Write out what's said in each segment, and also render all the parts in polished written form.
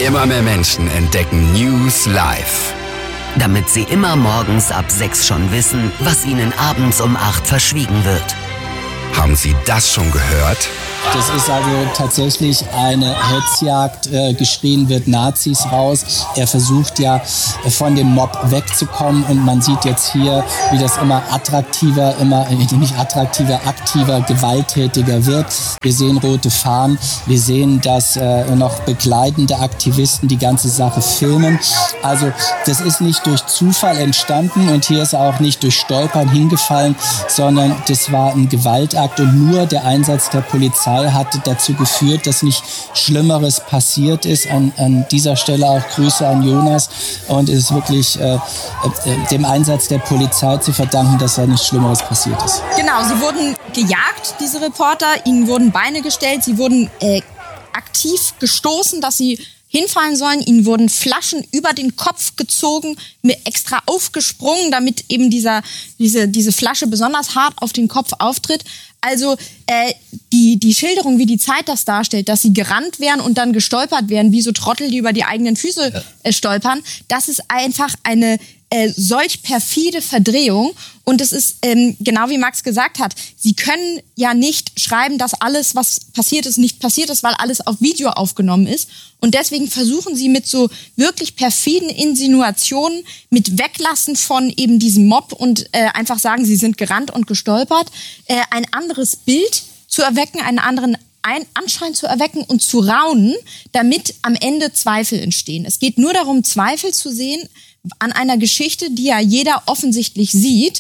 Immer mehr Menschen entdecken News live. Damit sie immer morgens ab 6 schon wissen, was ihnen abends um 8 verschwiegen wird. Haben Sie das schon gehört? Das ist also tatsächlich eine Hetzjagd. Geschrien wird Nazis raus. Er versucht ja von dem Mob wegzukommen und man sieht jetzt hier, wie das immer attraktiver, aktiver, gewalttätiger wird. Wir sehen rote Fahnen. Wir sehen, dass noch begleitende Aktivisten die ganze Sache filmen. Also das ist nicht durch Zufall entstanden und hier ist auch nicht durch Stolpern hingefallen, sondern das war ein Gewaltakt und nur der Einsatz der Polizei hat dazu geführt, dass nicht Schlimmeres passiert ist. An dieser Stelle auch Grüße an Jonas und es ist wirklich dem Einsatz der Polizei zu verdanken, dass da nichts Schlimmeres passiert ist. Genau, sie wurden gejagt, diese Reporter, ihnen wurden Beine gestellt, sie wurden aktiv gestoßen, dass sie hinfallen sollen. Ihnen wurden Flaschen über den Kopf gezogen, extra aufgesprungen, damit eben diese Flasche besonders hart auf den Kopf auftritt. Also die Schilderung, wie die Zeit das darstellt, dass sie gerannt wären und dann gestolpert wären, wie so Trottel, die über die eigenen Füße stolpern, das ist einfach eine solch perfide Verdrehung. Und es ist, genau wie Max gesagt hat, sie können ja nicht schreiben, dass alles, was passiert ist, nicht passiert ist, weil alles auf Video aufgenommen ist. Und deswegen versuchen sie mit so wirklich perfiden Insinuationen, mit Weglassen von eben diesem Mob und einfach sagen, sie sind gerannt und gestolpert, ein anderes Bild zu erwecken, einen anderen Anschein zu erwecken und zu raunen, damit am Ende Zweifel entstehen. Es geht nur darum, Zweifel zu sehen an einer Geschichte, die ja jeder offensichtlich sieht.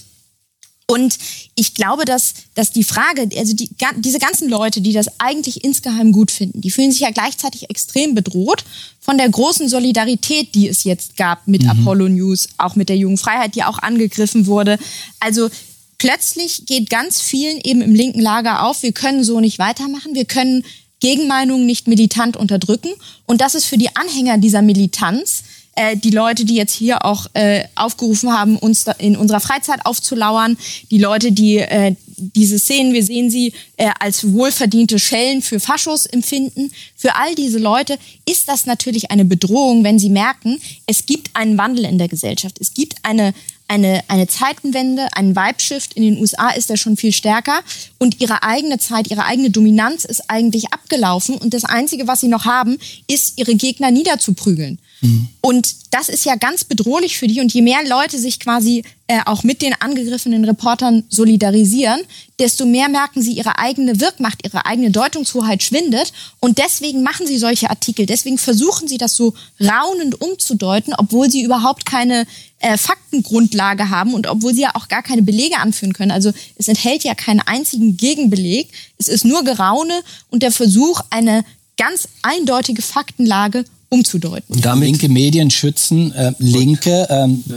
Und ich glaube, dass die Frage, also diese ganzen Leute, die das eigentlich insgeheim gut finden, die fühlen sich ja gleichzeitig extrem bedroht von der großen Solidarität, die es jetzt gab mit Apollo News, auch mit der Jungen Freiheit, die auch angegriffen wurde. Also plötzlich geht ganz vielen eben im linken Lager auf, wir können so nicht weitermachen, wir können Gegenmeinungen nicht militant unterdrücken. Und das ist für die Anhänger dieser Militanz, die Leute, die jetzt hier auch aufgerufen haben, uns in unserer Freizeit aufzulauern, die Leute, die diese Szenen, wir sehen sie, als wohlverdiente Schellen für Faschos empfinden. Für all diese Leute ist das natürlich eine Bedrohung, wenn sie merken, es gibt einen Wandel in der Gesellschaft. Es gibt eine Zeitenwende, einen Vibe-Shift. In den USA ist der schon viel stärker. Und ihre eigene Zeit, ihre eigene Dominanz ist eigentlich abgelaufen. Und das Einzige, was sie noch haben, ist, ihre Gegner niederzuprügeln. Und das ist ja ganz bedrohlich für die. Und je mehr Leute sich quasi auch mit den angegriffenen Reportern solidarisieren, desto mehr merken sie, ihre eigene Wirkmacht, ihre eigene Deutungshoheit schwindet. Und deswegen machen sie solche Artikel. Deswegen versuchen sie das so raunend umzudeuten, obwohl sie überhaupt keine Faktengrundlage haben und obwohl sie ja auch gar keine Belege anführen können. Also es enthält ja keinen einzigen Gegenbeleg. Es ist nur Geraune und der Versuch, eine ganz eindeutige Faktenlage umzudeuten. Und damit linke Medien schützen Linke.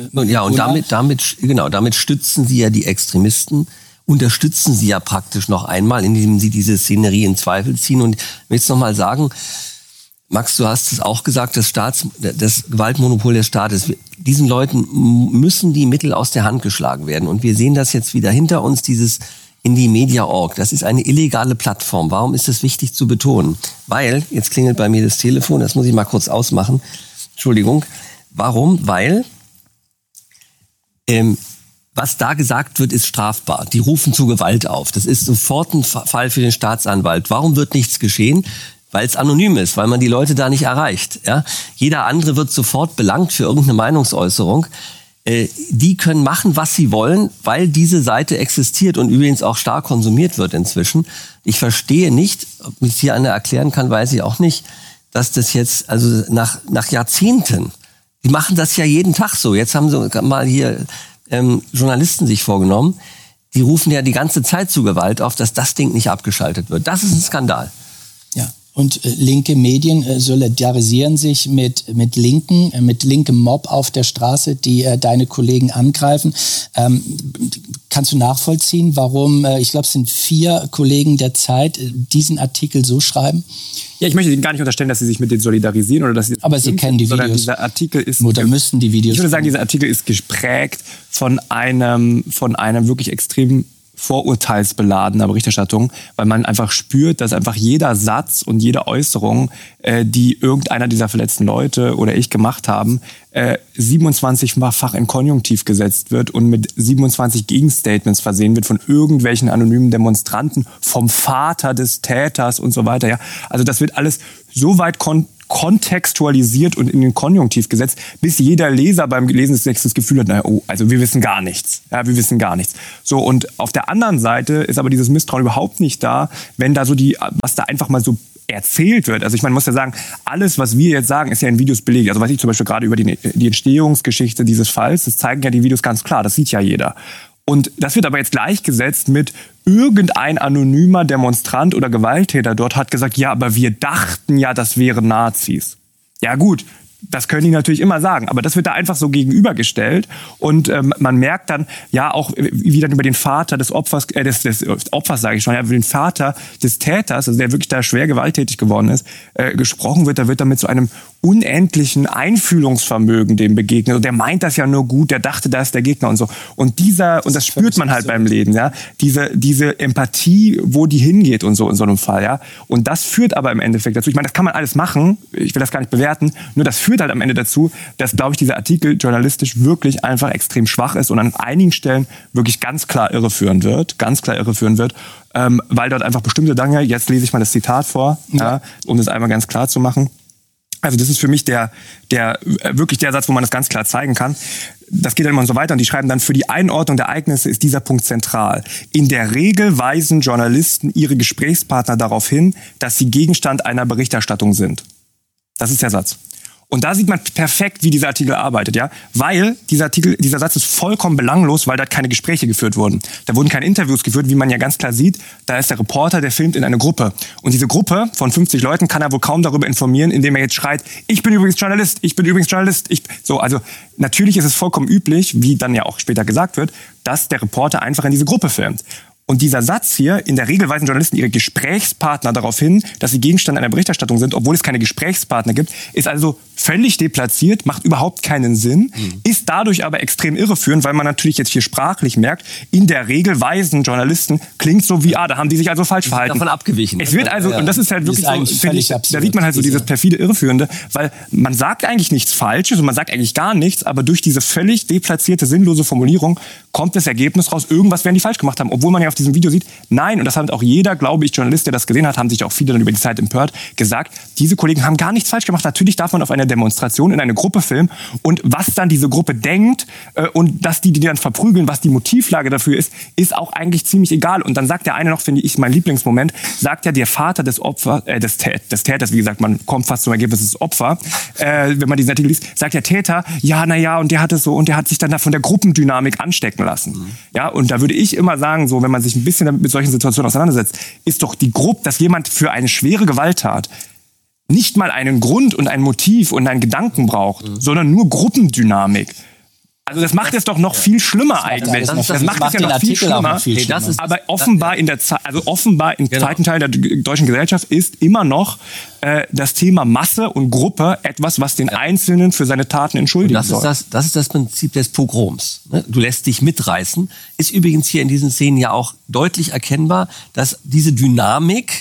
Damit stützen sie ja die Extremisten, unterstützen sie ja praktisch noch einmal, indem sie diese Szenerie in Zweifel ziehen. Und ich will jetzt noch mal sagen, Max, du hast es auch gesagt, das Gewaltmonopol des Staates. Diesen Leuten müssen die Mittel aus der Hand geschlagen werden. Und wir sehen das jetzt wieder hinter uns, dieses Indymedia.org. Das ist eine illegale Plattform. Warum ist das wichtig zu betonen? Weil, jetzt klingelt bei mir das Telefon, das muss ich mal kurz ausmachen. Entschuldigung. Warum? Weil was da gesagt wird, ist strafbar. Die rufen zu Gewalt auf. Das ist sofort ein Fall für den Staatsanwalt. Warum wird nichts geschehen? Weil es anonym ist, weil man die Leute da nicht erreicht. Ja? Jeder andere wird sofort belangt für irgendeine Meinungsäußerung. Die können machen, was sie wollen, weil diese Seite existiert und übrigens auch stark konsumiert wird inzwischen. Ich verstehe nicht, ob mich hier einer erklären kann, weiß ich auch nicht, dass das jetzt, also nach Jahrzehnten, die machen das ja jeden Tag so. Jetzt haben sie mal hier Journalisten sich vorgenommen, die rufen ja die ganze Zeit zu Gewalt auf, dass das Ding nicht abgeschaltet wird. Das ist ein Skandal. Ja. Und linke Medien solidarisieren sich mit Linken, mit linkem Mob auf der Straße, die deine Kollegen angreifen. Kannst du nachvollziehen, warum, ich glaube, es sind 4 Kollegen der Zeit, diesen Artikel so schreiben? Ja, ich möchte Ihnen gar nicht unterstellen, dass Sie sich mit denen solidarisieren oder dass Sie. Aber Sie kennen die Videos. Dieser Artikel ist. Oder müssten die Videos. Ich würde sagen, dieser Artikel ist geprägt von einem wirklich extrem vorurteilsbeladener Berichterstattung, weil man einfach spürt, dass einfach jeder Satz und jede Äußerung, die irgendeiner dieser verletzten Leute oder ich gemacht haben, 27-fach in Konjunktiv gesetzt wird und mit 27 Gegenstatements versehen wird von irgendwelchen anonymen Demonstranten, vom Vater des Täters und so weiter. Ja, also das wird alles so weit kontextualisiert und in den Konjunktiv gesetzt, bis jeder Leser beim Lesen des Textes das Gefühl hat, also wir wissen gar nichts. Ja, wir wissen gar nichts. So, und auf der anderen Seite ist aber dieses Misstrauen überhaupt nicht da, wenn da so was da einfach mal so erzählt wird. Also ich meine, muss ja sagen, alles, was wir jetzt sagen, ist ja in Videos belegt. Also weiß ich zum Beispiel gerade über die Entstehungsgeschichte dieses Falls, das zeigen ja die Videos ganz klar, das sieht ja jeder. Und das wird aber jetzt gleichgesetzt mit irgendein anonymer Demonstrant oder Gewalttäter dort hat gesagt, ja, aber wir dachten ja, das wären Nazis. Ja gut, das können die natürlich immer sagen, aber das wird da einfach so gegenübergestellt und man merkt dann ja auch, wie dann über den Vater des Opfers, des Opfers sage ich schon, ja, über den Vater des Täters, also der wirklich da schwer gewalttätig geworden ist, gesprochen wird. Da wird dann mit so einem unendlichen Einfühlungsvermögen dem begegnet. Und der meint das ja nur gut, der dachte, da ist der Gegner und so. Und das spürt man halt beim Leben, ja. Diese Empathie, wo die hingeht und so in so einem Fall, ja. Und das führt aber im Endeffekt dazu, ich meine, das kann man alles machen, ich will das gar nicht bewerten, nur das führt halt am Ende dazu, dass, glaube ich, dieser Artikel journalistisch wirklich einfach extrem schwach ist und an einigen Stellen wirklich ganz klar irreführend wird, weil dort einfach bestimmte Dinge, jetzt lese ich mal das Zitat vor, ja, um das einmal ganz klar zu machen. Also das ist für mich wirklich der Satz, wo man das ganz klar zeigen kann. Das geht dann immer so weiter und die schreiben dann, für die Einordnung der Ereignisse ist dieser Punkt zentral. In der Regel weisen Journalisten ihre Gesprächspartner darauf hin, dass sie Gegenstand einer Berichterstattung sind. Das ist der Satz. Und da sieht man perfekt, wie dieser Artikel arbeitet, ja, weil dieser Satz ist vollkommen belanglos, weil da keine Gespräche geführt wurden. Da wurden keine Interviews geführt, wie man ja ganz klar sieht. Da ist der Reporter, der filmt in eine Gruppe. Und diese Gruppe von 50 Leuten kann er wohl kaum darüber informieren, indem er jetzt schreit, ich bin übrigens Journalist. Also natürlich ist es vollkommen üblich, wie dann ja auch später gesagt wird, dass der Reporter einfach in diese Gruppe filmt. Und dieser Satz hier, in der Regel weisen Journalisten ihre Gesprächspartner darauf hin, dass sie Gegenstand einer Berichterstattung sind, obwohl es keine Gesprächspartner gibt, ist also völlig deplatziert, macht überhaupt keinen Sinn, ist dadurch aber extrem irreführend, weil man natürlich jetzt hier sprachlich merkt, in der Regel weisen Journalisten, klingt so wie, da haben die sich also falsch verhalten. Davon abgewichen. Es wird also, und das ist halt wirklich so, finde ich, da sieht man halt so dieses perfide Irreführende, weil man sagt eigentlich nichts Falsches und man sagt eigentlich gar nichts, aber durch diese völlig deplatzierte, sinnlose Formulierung kommt das Ergebnis raus, irgendwas werden die falsch gemacht haben, obwohl man ja auf diesem Video sieht, nein, und das hat auch jeder, glaube ich, Journalist, der das gesehen hat, haben sich auch viele dann über die Zeit empört, gesagt, diese Kollegen haben gar nichts falsch gemacht. Natürlich darf man auf einer Demonstration in eine Gruppe filmen und was dann diese Gruppe denkt und dass die dann verprügeln, was die Motivlage dafür ist auch eigentlich ziemlich egal. Und dann sagt der eine noch, finde ich, mein Lieblingsmoment, sagt ja der Vater des des Täters, wie gesagt, man kommt fast zum Ergebnis des Opfer, wenn man diesen Artikel liest, sagt der Täter, und der hat es so und der hat sich dann da von der Gruppendynamik anstecken lassen. Ja, und da würde ich immer sagen, so, wenn man sich ein bisschen mit solchen Situationen auseinandersetzt, ist doch die Gruppe, dass jemand für eine schwere Gewalttat nicht mal einen Grund und ein Motiv und einen Gedanken braucht, sondern nur Gruppendynamik. Also das macht es doch noch viel schlimmer eigentlich. Das macht es ja noch viel schlimmer. Aber offenbar im zweiten Teil der deutschen Gesellschaft ist immer noch das Thema Masse und Gruppe etwas, was den Einzelnen für seine Taten entschuldigen soll. Das ist das Prinzip des Pogroms. Du lässt dich mitreißen. Ist übrigens hier in diesen Szenen ja auch deutlich erkennbar, dass diese Dynamik,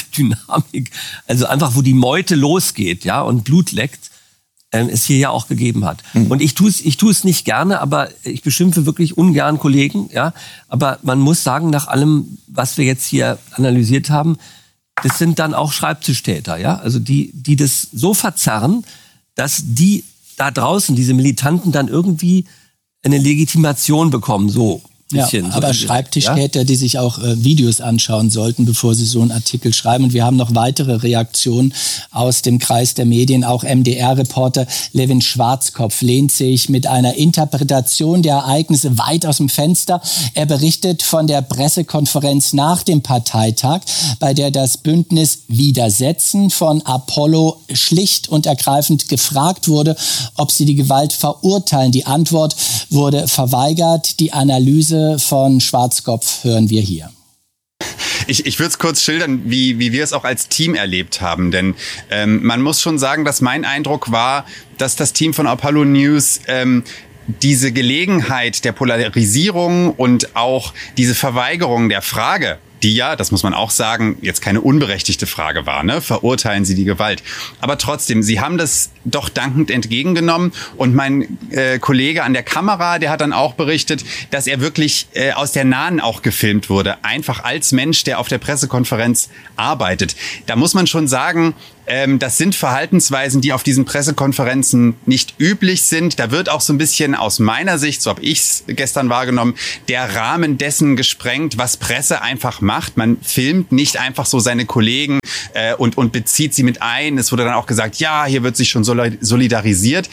also einfach wo die Meute losgeht, ja, und Blut leckt, es hier ja auch gegeben hat. Und ich tue es nicht gerne, aber ich beschimpfe wirklich ungern Kollegen, ja. Aber man muss sagen, nach allem, was wir jetzt hier analysiert haben, das sind dann auch Schreibtischtäter, ja. Also die das so verzerren, dass die da draußen, diese Militanten, dann irgendwie eine Legitimation bekommen, so. Bisschen, aber Schreibtischtäter, die sich auch Videos anschauen sollten, bevor sie so einen Artikel schreiben. Und wir haben noch weitere Reaktionen aus dem Kreis der Medien. Auch MDR-Reporter Levin Schwarzkopf lehnt sich mit einer Interpretation der Ereignisse weit aus dem Fenster. Er berichtet von der Pressekonferenz nach dem Parteitag, bei der das Bündnis Widersetzen von Apollo schlicht und ergreifend gefragt wurde, ob sie die Gewalt verurteilen. Die Antwort wurde verweigert. Die Analyse von Schwarzkopf hören wir hier. Ich würde es kurz schildern, wie wir es auch als Team erlebt haben. Denn man muss schon sagen, dass mein Eindruck war, dass das Team von Apollo News diese Gelegenheit der Polarisierung und auch diese Verweigerung der Frage, die ja, das muss man auch sagen, jetzt keine unberechtigte Frage war, ne? Verurteilen Sie die Gewalt. Aber trotzdem, Sie haben das doch dankend entgegengenommen. Und mein Kollege an der Kamera, der hat dann auch berichtet, dass er wirklich aus der Nahen auch gefilmt wurde. Einfach als Mensch, der auf der Pressekonferenz arbeitet. Da muss man schon sagen, das sind Verhaltensweisen, die auf diesen Pressekonferenzen nicht üblich sind. Da wird auch so ein bisschen aus meiner Sicht, so habe ich es gestern wahrgenommen, der Rahmen dessen gesprengt, was Presse einfach macht. Man filmt nicht einfach so seine Kollegen und bezieht sie mit ein. Es wurde dann auch gesagt, ja, hier wird sich schon solidarisiert.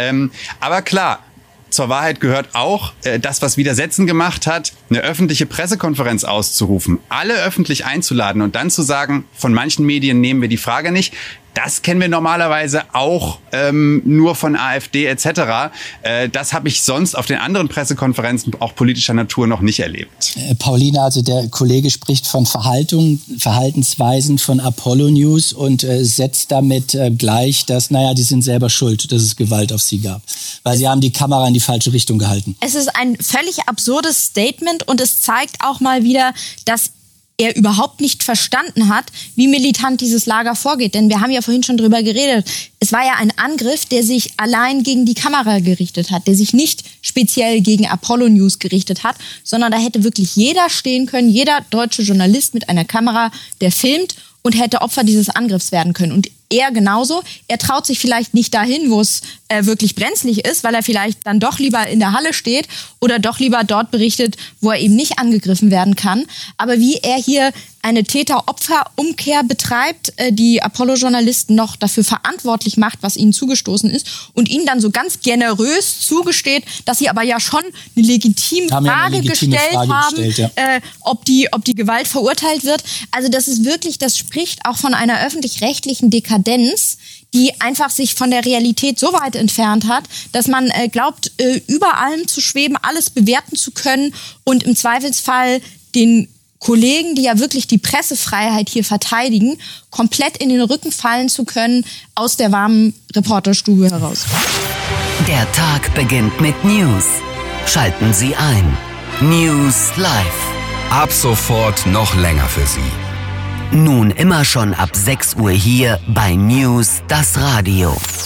Aber klar, zur Wahrheit gehört auch, das, was Widersetzen gemacht hat, eine öffentliche Pressekonferenz auszurufen, alle öffentlich einzuladen und dann zu sagen, von manchen Medien nehmen wir die Frage nicht. Das kennen wir normalerweise auch nur von AfD etc. Das habe ich sonst auf den anderen Pressekonferenzen auch politischer Natur noch nicht erlebt. Paulina, also der Kollege spricht von Verhaltensweisen von Apollo News und setzt damit gleich, dass, die sind selber schuld, dass es Gewalt auf sie gab. Weil sie haben die Kamera in die falsche Richtung gehalten. Es ist ein völlig absurdes Statement und es zeigt auch mal wieder, dass er überhaupt nicht verstanden hat, wie militant dieses Lager vorgeht. Denn wir haben ja vorhin schon drüber geredet. Es war ja ein Angriff, der sich allein gegen die Kamera gerichtet hat, der sich nicht speziell gegen Apollo News gerichtet hat, sondern da hätte wirklich jeder stehen können, jeder deutsche Journalist mit einer Kamera, der filmt und hätte Opfer dieses Angriffs werden können. Und er genauso. Er traut sich vielleicht nicht dahin, wo es wirklich brenzlig ist, weil er vielleicht dann doch lieber in der Halle steht oder doch lieber dort berichtet, wo er eben nicht angegriffen werden kann. Aber wie er hier eine Täter-Opfer-Umkehr betreibt, die Apollo-Journalisten noch dafür verantwortlich macht, was ihnen zugestoßen ist und ihnen dann so ganz generös zugesteht, dass sie aber ja schon eine legitime Frage gestellt haben, ja. Ob die Gewalt verurteilt wird. Also das ist wirklich, das spricht auch von einer öffentlich-rechtlichen Dekadenz, die einfach sich von der Realität so weit entfernt hat, dass man glaubt, über allem zu schweben, alles bewerten zu können und im Zweifelsfall den Kollegen, die ja wirklich die Pressefreiheit hier verteidigen, komplett in den Rücken fallen zu können aus der warmen Reporterstube heraus. Der Tag beginnt mit News. Schalten Sie ein. News Live. Ab sofort noch länger für Sie. Nun immer schon ab 6 Uhr hier bei News, das Radio.